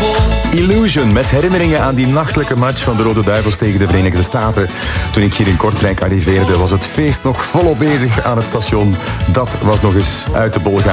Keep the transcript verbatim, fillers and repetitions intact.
Illusion, met herinneringen aan die nachtelijke match van de Rode Duivels tegen de Verenigde Staten. Toen ik hier in Kortrijk arriveerde, was het feest nog volop bezig aan het station. Dat was nog eens uit de bol gaan.